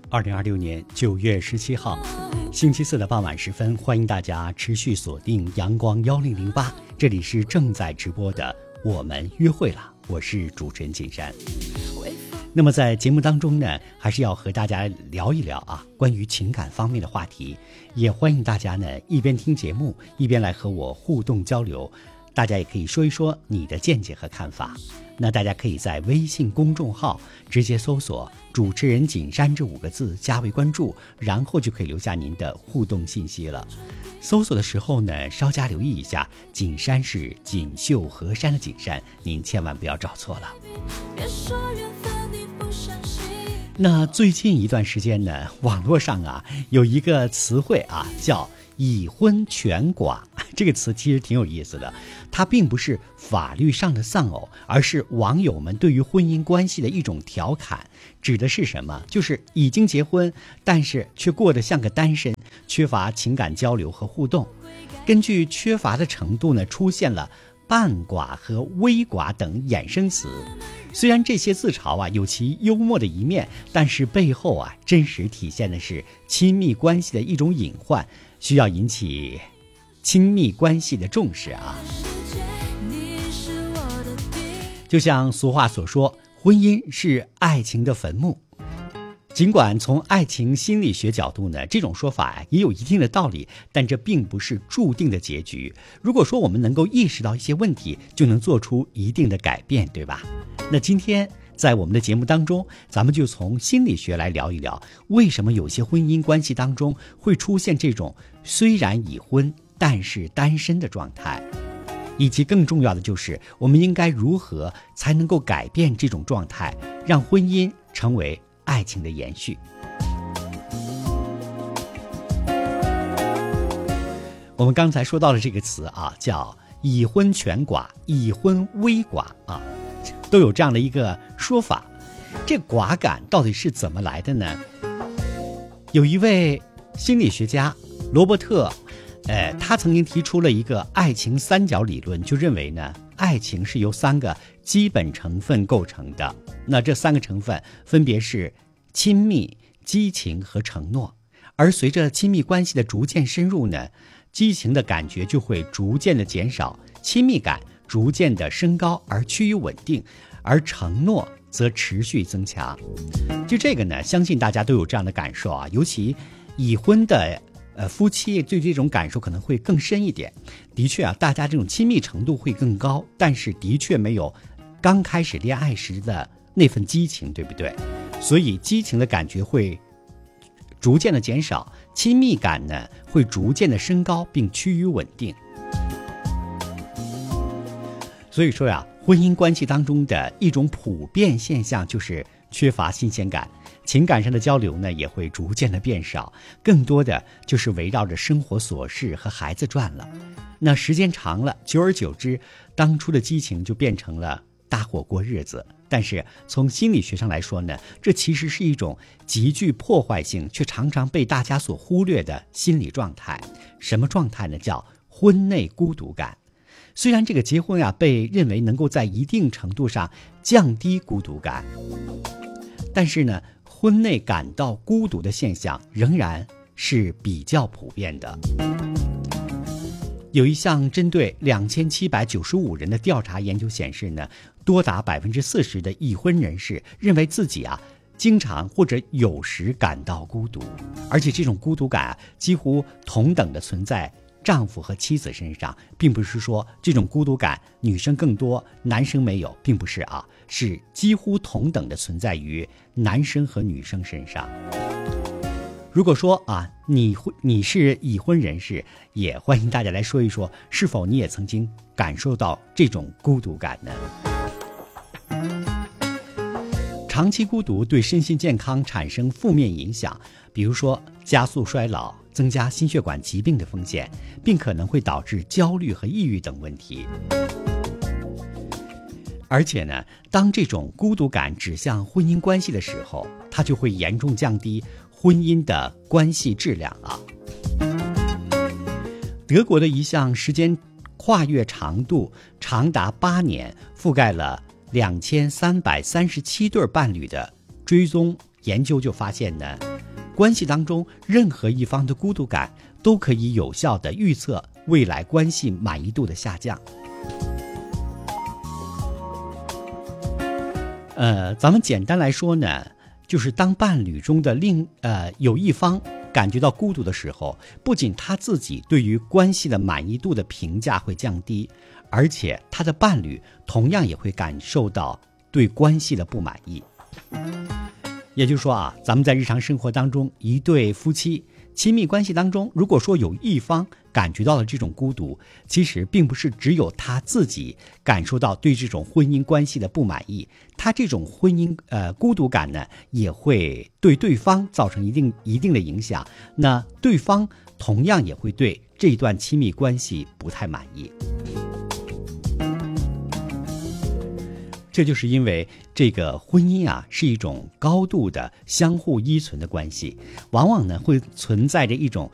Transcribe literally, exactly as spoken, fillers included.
二零二六年九月十七号星期四的傍晚时分，欢迎大家持续锁定阳光幺零零八，这里是正在直播的我们约会了，我是主持人景山。那么在节目当中呢，还是要和大家聊一聊啊关于情感方面的话题，也欢迎大家呢一边听节目一边来和我互动交流，大家也可以说一说你的见解和看法。那大家可以在微信公众号直接搜索主持人景山这五个字加为关注，然后就可以留下您的互动信息了。搜索的时候呢，稍加留意一下，景山是锦绣河山的景山，您千万不要找错了。那最近一段时间呢，网络上啊有一个词汇啊叫已婚全寡，这个词其实挺有意思的，它并不是法律上的丧偶，而是网友们对于婚姻关系的一种调侃。指的是什么？就是已经结婚，但是却过得像个单身，缺乏情感交流和互动。根据缺乏的程度呢，出现了半寡和微寡等衍生词。虽然这些自嘲啊有其幽默的一面，但是背后啊真实体现的是亲密关系的一种隐患，需要引起亲密关系的重视啊。就像俗话所说，婚姻是爱情的坟墓。尽管从爱情心理学角度呢，这种说法也有一定的道理，但这并不是注定的结局。如果说我们能够意识到一些问题，就能做出一定的改变，对吧？那今天在我们的节目当中，咱们就从心理学来聊一聊，为什么有些婚姻关系当中会出现这种虽然已婚但是单身的状态，以及更重要的就是我们应该如何才能够改变这种状态，让婚姻成为爱情的延续。我们刚才说到了这个词啊，叫已婚全寡、已婚微寡啊，都有这样的一个说法。这寡感到底是怎么来的呢？有一位心理学家罗伯特，呃，他曾经提出了一个爱情三角理论，就认为呢，爱情是由三个基本成分构成的。那这三个成分分别是亲密、激情和承诺。而随着亲密关系的逐渐深入呢，激情的感觉就会逐渐的减少，亲密感逐渐的升高而趋于稳定，而承诺则持续增强。就这个呢，相信大家都有这样的感受啊，尤其已婚的呃夫妻对这种感受可能会更深一点。的确啊，大家这种亲密程度会更高，但是的确没有刚开始恋爱时的那份激情，对不对？所以激情的感觉会逐渐的减少，亲密感呢会逐渐的升高并趋于稳定。所以说呀，婚姻关系当中的一种普遍现象就是缺乏新鲜感，情感上的交流呢也会逐渐的变少，更多的就是围绕着生活琐事和孩子转了。那时间长了，久而久之，当初的激情就变成了搭伙过日子。但是从心理学上来说呢，这其实是一种极具破坏性却常常被大家所忽略的心理状态。什么状态呢？叫婚内孤独感。虽然这个结婚啊被认为能够在一定程度上降低孤独感，但是呢，婚内感到孤独的现象仍然是比较普遍的。有一项针对两千七百九十五人的调查研究显示呢，多达百分之四十的已婚人士认为自己啊经常或者有时感到孤独，而且这种孤独感啊几乎同等的存在丈夫和妻子身上，并不是说这种孤独感女生更多男生没有，并不是啊，是几乎同等的存在于男生和女生身上。如果说啊，你你是已婚人士，也欢迎大家来说一说，是否你也曾经感受到这种孤独感呢？长期孤独对身心健康产生负面影响，比如说加速衰老，增加心血管疾病的风险，并可能会导致焦虑和抑郁等问题。而且呢，当这种孤独感指向婚姻关系的时候，它就会严重降低婚姻的关系质量啊。德国的一项时间跨越长度长达八年，覆盖了两千三百三十七对伴侣的追踪研究就发现呢， 关系当中任何一方的孤独感都可以有效地预测未来关系满意度的下降。呃，咱们简单来说呢，就是当伴侣中的另呃有一方感觉到孤独的时候，不仅他自己对于关系的满意度的评价会降低，而且他的伴侣同样也会感受到对关系的不满意。也就是说啊，咱们在日常生活当中，一对夫妻亲密关系当中，如果说有一方感觉到了这种孤独，其实并不是只有他自己感受到对这种婚姻关系的不满意，他这种婚姻呃孤独感呢，也会对对方造成一定一定的影响。那对方同样也会对这段亲密关系不太满意。这就是因为这个婚姻啊是一种高度的相互依存的关系，往往呢会存在着一种